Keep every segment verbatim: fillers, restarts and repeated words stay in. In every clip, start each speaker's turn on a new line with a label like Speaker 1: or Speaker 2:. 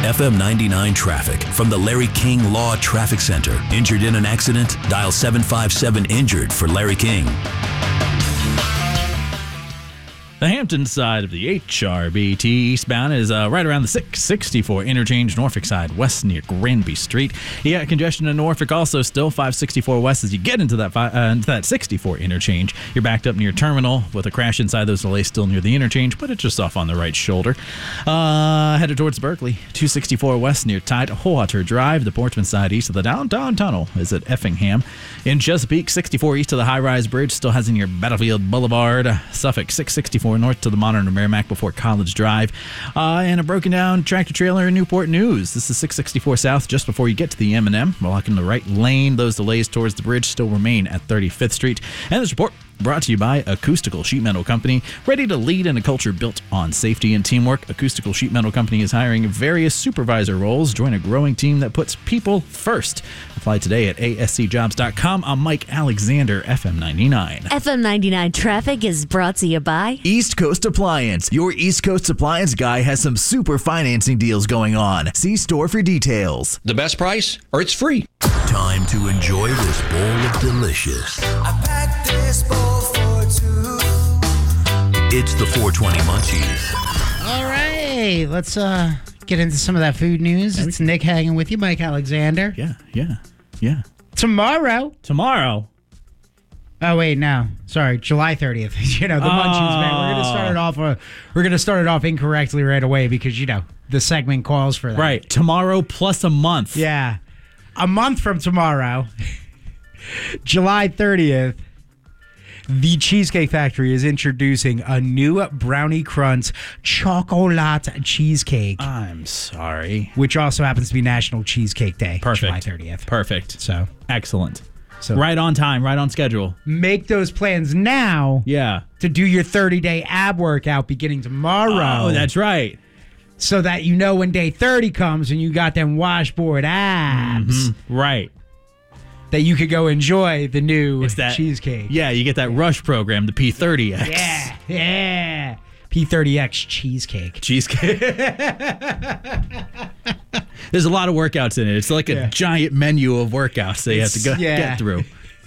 Speaker 1: F M ninety-nine traffic from the Larry King Law Traffic Center. Injured in an accident? Dial seven five seven injured for Larry King.
Speaker 2: The Hampton side of the H R B T eastbound is uh, right around the six sixty-four interchange. Norfolk side west near Granby Street. You got congestion in Norfolk also still five sixty-four west as you get into that five, uh, into that sixty-four interchange. You're backed up near Terminal with a crash inside those delays still near the interchange, but it's just off on the right shoulder. Uh, headed towards Berkeley. two sixty-four west near Tidewater Drive. The Portsmouth side east of the downtown tunnel is at Effingham. In Chesapeake, sixty-four east of the high-rise bridge still has in your Battlefield Boulevard. Suffolk, six sixty-four north to the modern Merrimack before College Drive. Uh, and a broken down tractor trailer in Newport News. This is six sixty-four south just before you get to the M and M. Blocking the right lane. Those delays towards the bridge still remain at thirty-fifth Street. And this report brought to you by Acoustical Sheet Metal Company. Ready to lead in a culture built on safety and teamwork, Acoustical Sheet Metal Company is hiring various supervisor roles. Join a growing team that puts people first. Apply today at A S C jobs dot com. I'm Mike Alexander, F M ninety-nine.
Speaker 3: F M ninety-nine traffic is brought to you by
Speaker 4: East Coast Appliance. Your East Coast Appliance guy has some super financing deals going on. See store for details.
Speaker 5: The best price, or it's free.
Speaker 1: Time to enjoy this bowl of delicious.
Speaker 6: I packed this bowl for two.
Speaker 1: It's the four twenty Munchies.
Speaker 7: All right, let's uh, get into some of that food news. It's Nick hanging with you, Mike Alexander.
Speaker 2: Yeah, yeah, yeah.
Speaker 7: Tomorrow.
Speaker 2: Tomorrow.
Speaker 7: Oh wait, no, sorry, July thirtieth. You know the
Speaker 2: Oh.
Speaker 7: Munchies, man. We're gonna start it off. Uh, we're gonna start it off incorrectly right away because you know the segment calls for that.
Speaker 2: Right. Tomorrow plus a month.
Speaker 7: Yeah, a month from tomorrow, July thirtieth. The Cheesecake Factory is introducing a new Brownie Crunch Chocolate Cheesecake,
Speaker 2: I'm sorry.
Speaker 7: which also happens to be National Cheesecake Day,
Speaker 2: Perfect.
Speaker 7: July thirtieth.
Speaker 2: Perfect.
Speaker 7: So,
Speaker 2: Excellent.
Speaker 7: so
Speaker 2: Right on time, right on schedule.
Speaker 7: make those plans now
Speaker 2: Yeah.
Speaker 7: to do your thirty-day ab workout beginning tomorrow.
Speaker 2: Oh, that's right.
Speaker 7: so that you know when day thirty comes and you got them washboard abs
Speaker 2: Right.
Speaker 7: that you could go enjoy the new
Speaker 2: It's that
Speaker 7: cheesecake.
Speaker 2: Yeah, you get that rush program, the P thirty X.
Speaker 7: Yeah, yeah. P thirty X cheesecake.
Speaker 2: Cheesecake. There's a lot of workouts in it. It's like a
Speaker 7: Yeah.
Speaker 2: giant menu of workouts that you have to go,
Speaker 7: yeah.
Speaker 2: get through.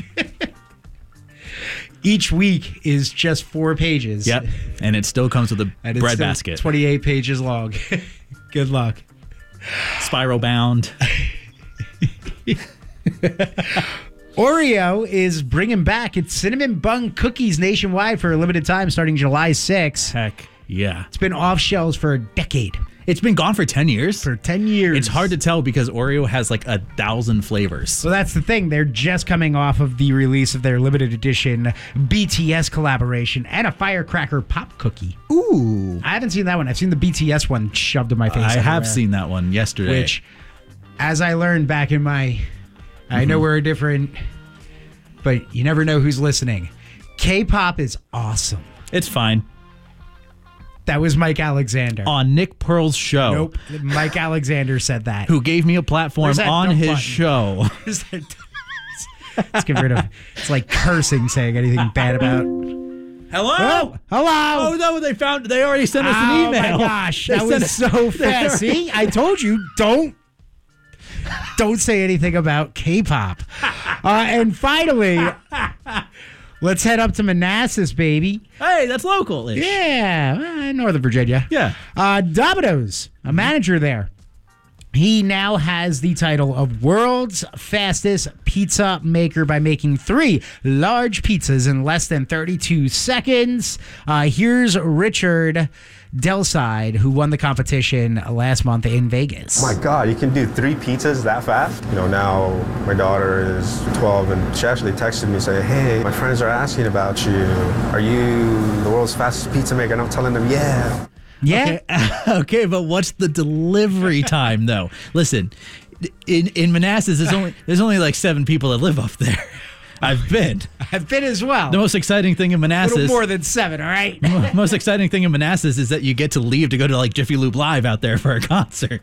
Speaker 7: Each week is just four pages.
Speaker 2: Yep. And it still comes with a
Speaker 7: And it's
Speaker 2: bread
Speaker 7: still
Speaker 2: basket.
Speaker 7: twenty-eight pages long. Good luck.
Speaker 2: Spiral bound.
Speaker 7: Oreo is bringing back its cinnamon bun cookies nationwide for a limited time starting July sixth.
Speaker 2: Heck yeah.
Speaker 7: It's been off shelves for a decade.
Speaker 2: It's been gone for ten years.
Speaker 7: For ten years.
Speaker 2: It's hard to tell because Oreo has like a thousand flavors.
Speaker 7: So that's the thing. They're just coming off of the release of their limited edition B T S collaboration and a firecracker pop cookie.
Speaker 2: Ooh.
Speaker 7: I haven't seen that one. I've seen the B T S one shoved in my face.
Speaker 2: I have
Speaker 7: everywhere.
Speaker 2: seen that one yesterday.
Speaker 7: Which, as I learned back in my, I know we're different, but you never know who's listening. K-pop is awesome.
Speaker 2: It's fine.
Speaker 7: That was Mike Alexander.
Speaker 2: On Nick Pearl's show.
Speaker 7: Nope. Mike Alexander said that.
Speaker 2: Who gave me a platform
Speaker 7: Where's that
Speaker 2: on
Speaker 7: dump
Speaker 2: his
Speaker 7: button?
Speaker 2: show.
Speaker 7: Is that- Let's get rid of. It's like cursing, saying anything bad about.
Speaker 2: Hello?
Speaker 7: Oh, hello.
Speaker 2: Oh, no, they found, they already sent us an
Speaker 7: Oh
Speaker 2: email.
Speaker 7: my gosh,
Speaker 2: They
Speaker 7: that
Speaker 2: sent
Speaker 7: was
Speaker 2: it-
Speaker 7: so fast. See, I told you, don't don't say anything about K-pop. Uh, and finally, let's head up to Manassas, baby.
Speaker 2: Hey, that's local-ish.
Speaker 7: Yeah, uh, Northern Virginia.
Speaker 2: Yeah.
Speaker 7: Uh, Domino's, a manager there. He now has the title of World's Fastest Pizza Maker by making three large pizzas in less than thirty-two seconds. Uh, here's Richard Delside, who won the competition last month in Vegas.
Speaker 8: Oh my God, you can do three pizzas that fast? You know, now my daughter is twelve and she actually texted me saying, hey, my friends are asking about you. Are you the world's fastest pizza maker? And I'm telling them, yeah.
Speaker 7: Yeah.
Speaker 2: Okay, okay, but what's the delivery time, though? Listen, in in Manassas, there's only there's only like seven people that live up there. I've been.
Speaker 7: I've been as well.
Speaker 2: The most exciting thing in
Speaker 7: a
Speaker 2: Manassas.
Speaker 7: little more than seven, all right?
Speaker 2: most exciting thing in Manassas is that you get to leave to go to like Jiffy Lube Live out there for a concert.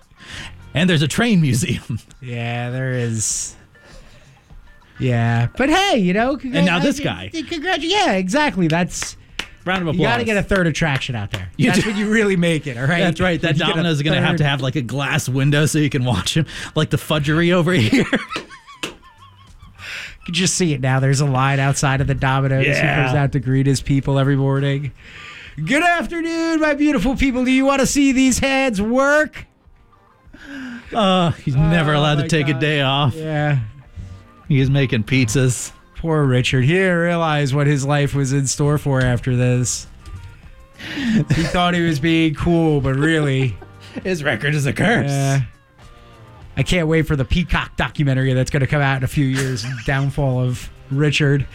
Speaker 2: And there's a train museum.
Speaker 7: Yeah, there is. Yeah, but hey, you know,
Speaker 2: And now this guy.
Speaker 7: Congrats! Yeah, exactly. That's
Speaker 2: Round of applause.
Speaker 7: You got to get a third attraction out there.
Speaker 2: You
Speaker 7: That's
Speaker 2: do.
Speaker 7: when you really make it, all right?
Speaker 2: That's right. That
Speaker 7: You get a
Speaker 2: Domino's is going to have
Speaker 7: third-
Speaker 2: to have like a glass window so you can watch him, like the fudgery over here.
Speaker 7: You can just see it now. There's a line outside of the Domino's.
Speaker 2: Yeah.
Speaker 7: He goes out to greet his people every morning. Good afternoon, my beautiful people. Do you want to see these hands work?
Speaker 2: Uh, he's never
Speaker 7: Oh,
Speaker 2: allowed to
Speaker 7: my
Speaker 2: take a
Speaker 7: God.
Speaker 2: day off.
Speaker 7: Yeah.
Speaker 2: He's making pizzas.
Speaker 7: Poor Richard. He didn't realize what his life was in store for after this. He thought he was being cool, but really...
Speaker 2: His record is a curse.
Speaker 7: Yeah. I can't wait for the Peacock documentary that's going to come out in a few years. Downfall of Richard.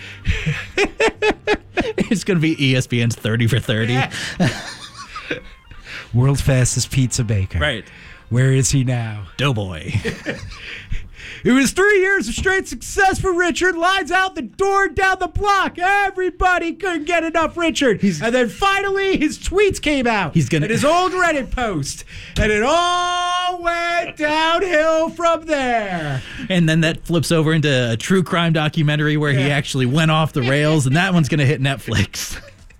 Speaker 2: It's going to be E S P N's thirty for thirty.
Speaker 7: Yeah. World's fastest pizza baker.
Speaker 2: Right.
Speaker 7: Where is he now?
Speaker 2: Doughboy.
Speaker 7: It was three years of straight success for Richard. Lines out the door, down the block. Everybody couldn't get enough Richard. and then finally, his tweets came out.
Speaker 2: He's gonna-
Speaker 7: and his old Reddit post. And it all went downhill from there.
Speaker 2: And then that flips over into a true crime documentary where he
Speaker 7: Yeah.
Speaker 2: actually went off the rails, and that one's going to hit Netflix.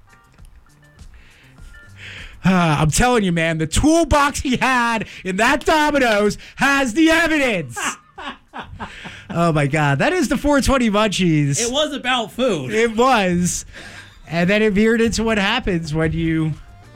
Speaker 7: Uh, I'm telling you, man, the toolbox he had in that Domino's has the evidence. Oh, my God. That is the four twenty Munchies.
Speaker 2: It was about food.
Speaker 7: It was. And then it veered into what happens when you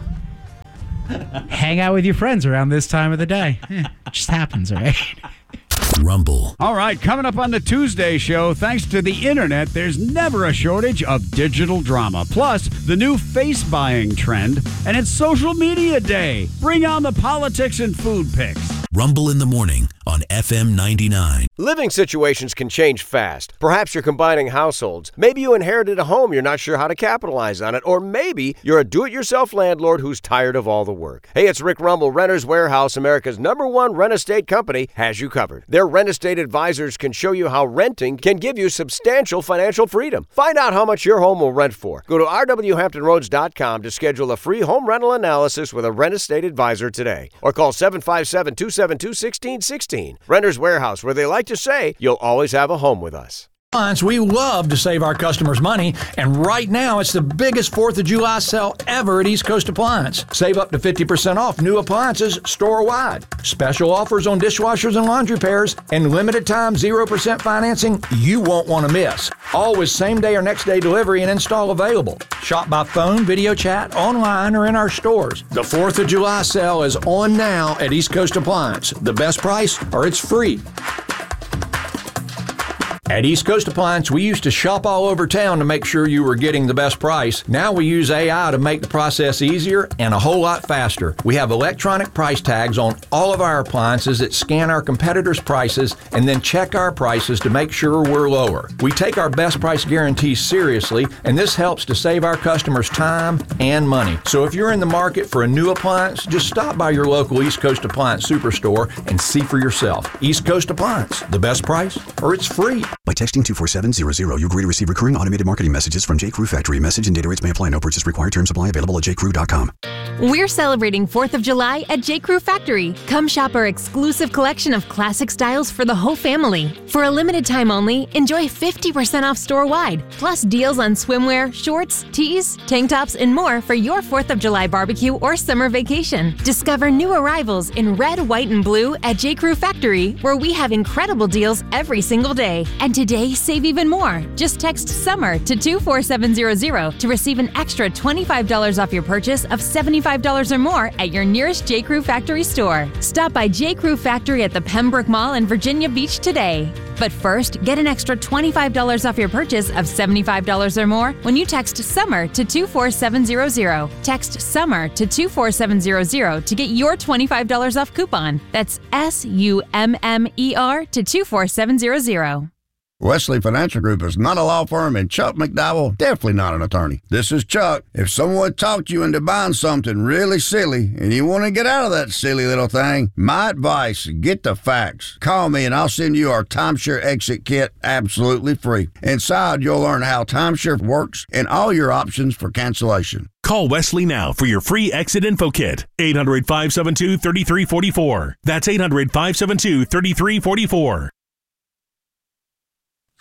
Speaker 7: hang out with your friends around this time of the day. Eh, it just happens, all right?
Speaker 1: Rumble.
Speaker 9: All right, coming up on the Tuesday show, thanks to the internet, there's never a shortage of digital drama. Plus, the new face buying trend, and it's social media day. Bring on the politics and food picks.
Speaker 1: Rumble in the morning on F M ninety-nine.
Speaker 10: Living situations can change fast. Perhaps you're combining households. Maybe you inherited a home you're not sure how to capitalize on it. Or maybe you're a do-it-yourself landlord who's tired of all the work. Hey, it's Rick Rumble. Renters Warehouse, America's number one rent estate company, has you covered. Their rent estate advisors can show you how renting can give you substantial financial freedom. Find out how much your home will rent for. Go to r w hampton roads dot com to schedule a free home rental analysis with a rent estate advisor today. Or call seven five seven, two seven two, one six one six. Renters Warehouse, where they like to say, you'll always have a home with us.
Speaker 5: We love to save our customers money, and right now it's the biggest fourth of July sale ever at East Coast Appliance. Save up to fifty percent off new appliances store-wide. Special offers on dishwashers and laundry pairs, and limited time zero percent financing you won't want to miss. All with same-day or next-day delivery and install available. Shop by phone, video chat, online, or in our stores. The fourth of July sale is on now at East Coast Appliance. The best price, or it's free. At East Coast Appliance, we used to shop all over town to make sure you were getting the best price. Now we use A I to make the process easier and a whole lot faster. We have electronic price tags on all of our appliances that scan our competitors' prices and then check our prices to make sure we're lower. We take our best price guarantees seriously, and this helps to save our customers time and money. So if you're in the market for a new appliance, just stop by your local East Coast Appliance Superstore and see for yourself. East Coast Appliance, the best price, or it's free.
Speaker 11: By texting two four seven hundred, you agree to receive recurring automated marketing messages from J. Crew Factory. Message and data rates may apply. No purchase required. Terms apply. Available at j crew dot com.
Speaker 12: We're celebrating fourth of July at J. Crew Factory. Come shop our exclusive collection of classic styles for the whole family. For a limited time only, enjoy fifty percent off store-wide, plus deals on swimwear, shorts, tees, tank tops, and more for your fourth of July barbecue or summer vacation. Discover new arrivals in red, white, and blue at J. Crew Factory, where we have incredible deals every single day. And today, save even more. Just text SUMMER to two four seven zero zero to receive an extra twenty-five dollars off your purchase of seventy-five dollars or more at your nearest J. Crew Factory store. Stop by J. Crew Factory at the Pembroke Mall in Virginia Beach today. But first, get an extra twenty-five dollars off your purchase of seventy-five dollars or more when you text SUMMER to two four seven zero zero. Text SUMMER to two four seven zero zero to get your twenty-five dollars off coupon. That's S U M M E R to two four seven zero zero.
Speaker 13: Wesley Financial Group is not a law firm, and Chuck McDowell definitely not an attorney. This is Chuck. If someone talked you into buying something really silly and you want to get out of that silly little thing, my advice, get the facts. Call me and I'll send you our timeshare exit kit absolutely free. Inside, you'll learn how timeshare works and all your options for cancellation.
Speaker 14: Call Wesley now for your free exit info kit. eight hundred, five seven two, three three four four. That's eight hundred, five seven two, three three four four.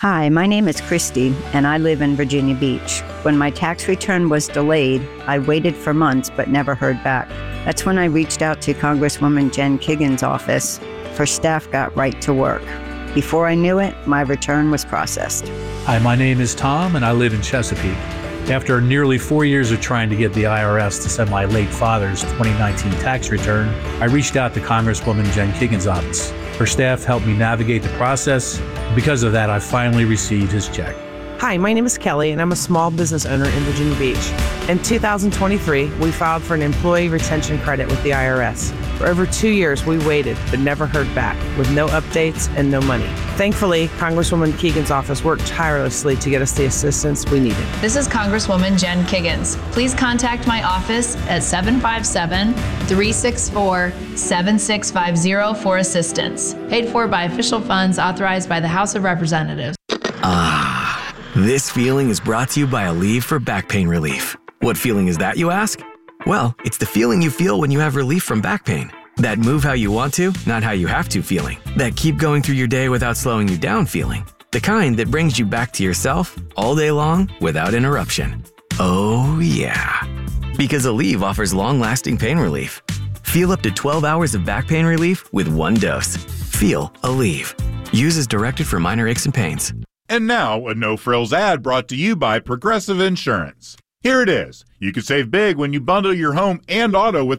Speaker 15: Hi, my name is Christy, and I live in Virginia Beach. When my tax return was delayed, I waited for months but never heard back. That's when I reached out to Congresswoman Jen Kiggins' office. Her staff got right to work. Before I knew it, my return was processed.
Speaker 16: Hi, my name is Tom, and I live in Chesapeake. After nearly four years of trying to get the I R S to send my late father's twenty nineteen tax return, I reached out to Congresswoman Jen Kiggins' office. Her staff helped me navigate the process. Because of that, I finally received his check.
Speaker 17: Hi, my name is Kelly, and I'm a small business owner in Virginia Beach. In two thousand twenty-three, we filed for an employee retention credit with the I R S. For over two years, we waited, but never heard back, with no updates and no money. Thankfully, Congresswoman Kiggins' office worked tirelessly to get us the assistance we needed.
Speaker 18: This is Congresswoman Jen Kiggins. Please contact my office at seven five seven, three six four, seven six five zero for assistance. Paid for by official funds authorized by the House of Representatives.
Speaker 19: Ah, this feeling is brought to you by Aleve for back pain relief. What feeling is that, you ask? Well, it's the feeling you feel when you have relief from back pain. That move how you want to, not how you have to feeling. That keep going through your day without slowing you down feeling. The kind that brings you back to yourself all day long without interruption. Oh yeah. Because Aleve offers long-lasting pain relief. Feel up to twelve hours of back pain relief with one dose. Feel Aleve. Use as directed for minor aches and pains.
Speaker 20: And now, a no-frills ad brought to you by Progressive Insurance. Here it is. You can save big when you bundle your home and auto with